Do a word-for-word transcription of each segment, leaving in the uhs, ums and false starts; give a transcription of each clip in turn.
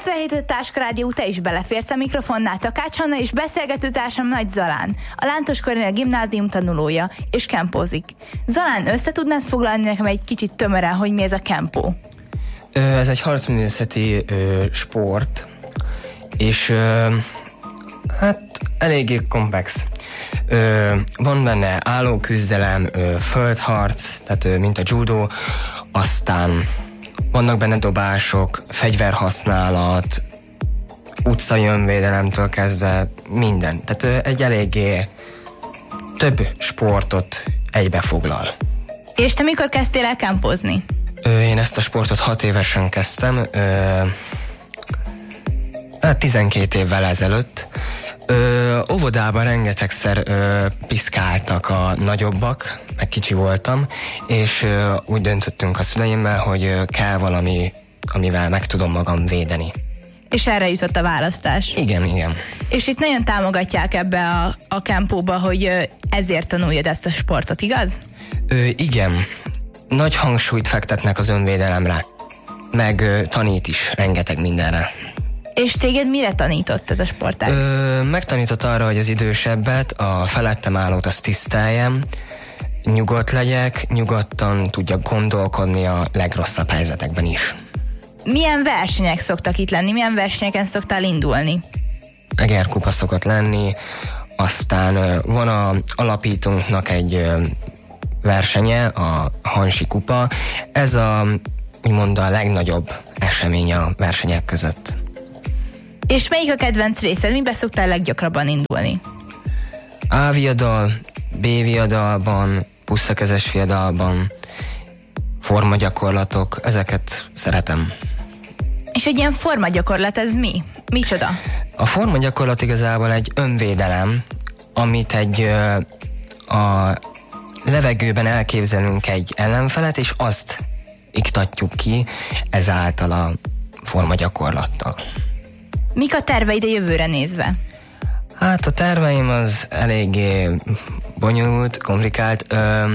kilencvenhét öt Táska Rádió, te is beleférsz a mikrofonnál, Takács Anna és beszélgető társam Nagy Zalán, a Lántos Kornél Gimnázium tanulója, és kempózik. Zalán, össze tudnád foglalni nekem egy kicsit tömören, hogy mi ez a kempó? Ez egy harcművészeti ö, sport, és ö, hát eléggé komplex. Ö, van benne állóküzdelem, ö, földharc, tehát ö, mint a judo, aztán vannak benne dobások, fegyverhasználat, utcai önvédelemtől kezdve minden. Tehát ö, egy eléggé több sportot egybefoglal. És te mikor kezdtél el kempózni? Ö, én ezt a sportot hat évesen kezdtem, ö, hát tizenkét évvel ezelőtt. Ö, óvodában rengetegszer ö, piszkáltak a nagyobbak, meg kicsi voltam, és ö, úgy döntöttünk a szüleimmel, hogy ö, kell valami, amivel meg tudom magam védeni. És erre jutott a választás. Igen, igen. És itt nagyon támogatják ebbe a, a kempóba, hogy ö, ezért tanuljad ezt a sportot, igaz? Ö, igen. Nagy hangsúlyt fektetnek az önvédelemre, meg ö, tanít is rengeteg mindenre. És téged mire tanított ez a sportág? Ö, megtanított arra, hogy az idősebbet, a felettem állót azt tiszteljem, nyugodt legyek, nyugodtan tudjak gondolkodni a legrosszabb helyzetekben is. Milyen versenyek szoktak itt lenni? Milyen versenyeken szoktál indulni? Egerkupa szokott lenni, aztán ö, van a alapítónknak egy ö, versenye, a Hansi Kupa. Ez a, úgymond a legnagyobb esemény a versenyek között. És melyik a kedvenc részed? Miben szoktál leggyakrabban indulni? A viadal, B viadalban, pusztakezes viadalban, formagyakorlatok, ezeket szeretem. És egy ilyen formagyakorlat, ez mi? Micsoda? A formagyakorlat igazából egy önvédelem, amit egy ö, a levegőben elképzelünk egy ellenfelet, és azt iktatjuk ki ezáltal a formagyakorlattal. Mik a terveid a jövőre nézve? Hát a terveim az eléggé bonyolult, komplikált. Ö,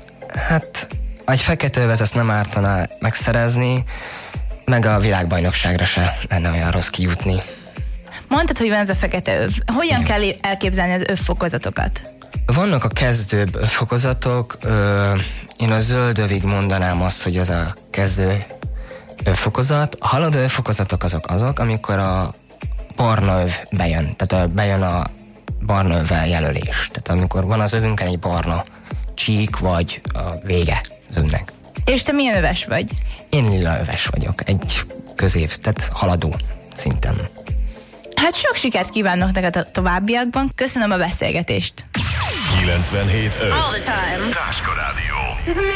hát egy fekete övet azt nem ártaná megszerezni, meg a világbajnokságra se lenne olyan rossz kijutni. Mondtad, hogy van ez a fekete öv. Hogyan kell elképzelni az övfokozatokat? Vannak a kezdőbb övfokozatok, ö, én a zöld övig mondanám azt, hogy az a kezdő övfokozat. A haladó övfokozatok azok azok, amikor a barna öv bejön, tehát a, bejön a barna övvel jelölés. Tehát amikor van az övünkön egy barna csík, vagy a vége az övnek. És te milyen öves vagy? Én lila öves vagyok, egy közép, tehát haladó szinten. Hát sok sikert kívánok neked a továbbiakban, köszönöm a beszélgetést. kilencvenhét öt All the time. Táska Rádió.